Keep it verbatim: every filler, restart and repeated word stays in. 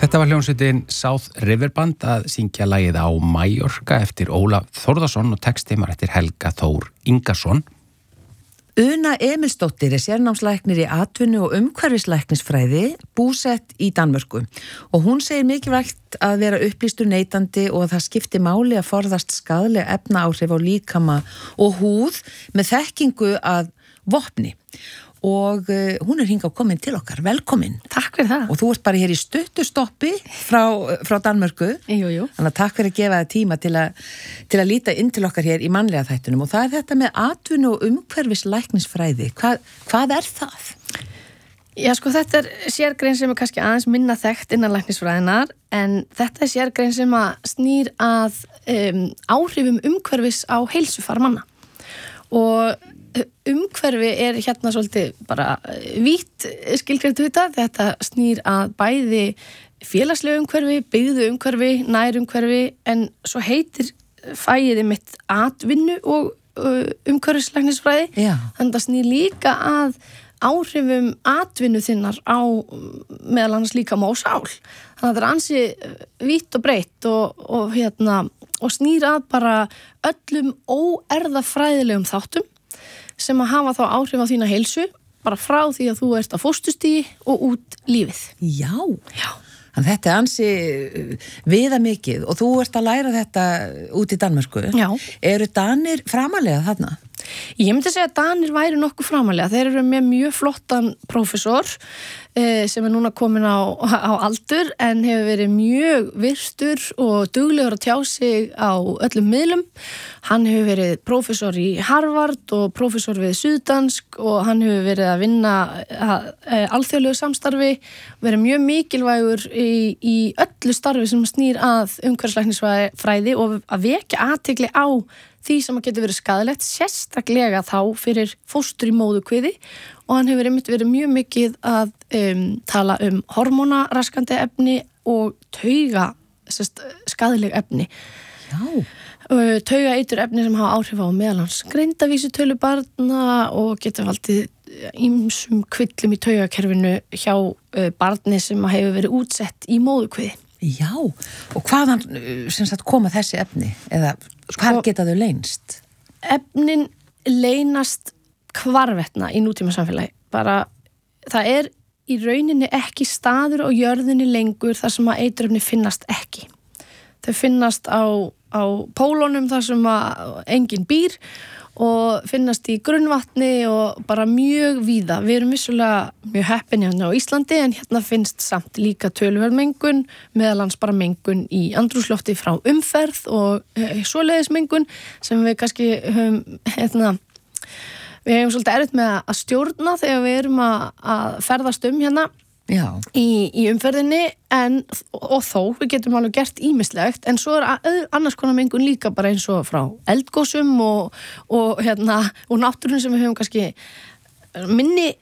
Þetta var hljómsveitin South River Band að syngja lagið Á Mallorca eftir Ólaf Þórðarson og textimar eftir Helga Þór Ingason. Una Emilsdóttir er sérnámslæknir í atvinnu- og umhverfislæknisfræði, búsett í Danmörku. Og hún segir mikilvægt að vera upplýstur neytandi og að það skipti máli að forðast skaðleg efnaáhrif á líkama og húð með þekkingu að vopni. Og uh, hún er hingað komin til okkar. Velkomin. Takk fyrir það. Og þú ert bara hér í stuttustoppi frá, frá Danmörku. Jú, jú. Þannig að takk fyrir að gefa það tíma til að, til að líta inn til okkar hér í mannlega þættunum. Og það er þetta með atvinnu- og umhverfislæknisfræði. Hvað, hvað er það? Já, sko, þetta er sérgrein sem er kannski aðeins minna þekkt innan læknisfræðinar, en þetta er sérgrein sem að snýr að um, áhrifum umhverfis á heilsufar manna. Og umhverfi er hérna svolítið bara vítt skilgreint þetta, þetta snýr að bæði félagslegu umhverfi, byggðu umhverfi, nærumhverfi, en svo heitir fæiði mitt atvinnu og uh, umhverfislæknisfræði, þannig að snýr líka að áhrifum atvinnu þinnar á meðal annars líkama og sál. Þannig að þetta er ansi vítt og breitt og, og, hérna, og snýr að bara öllum óerðafræðilegum þáttum sem að hafa þá áhrif á þína heilsu, bara frá því að þú ert á fósturstigi og út lífið. Já. Já. Þannig þetta er ansi viðamikið og þú ert að læra þetta út í Danmörku. Já. Eru Danir framalega þarna? Ég myndi segja að Danir væri nokkuð framalega. Þeir eru með mjög flottan prófessor eh, sem er núna komin á, á aldur en hefur verið mjög virtur og duglegur að tjá sig á öllum miðlum. Hann hefur verið prófessor í Harvard og prófessor við Suðdansk og hann hefur verið að vinna að, að, alþjóðlegu samstarfi, verið mjög mikilvægur í, í öllu starfi sem snýr að umhverfislæknisfræði og að vekja athygli á því sem að getur verið skaðlegt, sérstaklega þá fyrir fóstur í móðukviði og hann hefur einmitt verið mjög mikið að um, tala um hormónaraskandi efni og tauga sérst, skaðleg efni. Já. Tauga eitur efni sem hafa áhrif á meðalans greindavísitölu barna og getur valdið ýmsum kvillum í taugakerfinu hjá uh, barni sem hefur verið útsett í móðukviði. Já, og hvaðan sem sagt koma þessi efni? Eða hvar sko, geta þau leynst? Efnin leynast hvarvetna í nútíma samfélagi. Bara, það er í rauninni ekki staður á jörðinni lengur þar sem að eiturefni finnast ekki. Þau finnast á, á pólunum þar sem að enginn býr og finnast í grunnvatni og bara mjög víða. Við erum vissulega mjög heppin hérna á Íslandi en hérna finnst samt líka töluverð mengun, meðalans bara mengun í andrúmslofti frá umferð og e, svoleiðis mengun sem við kannski höfum, hérna, við hefum svolítið erfitt með að stjórna þegar við erum að, að ferðast um hérna í, í umferðinni en, og þó, við getum alveg gert ýmislegt en svo er að, annars konar mengun líka bara eins og frá eldgosum og, og, hérna, og náttúrun sem við höfum kannski minni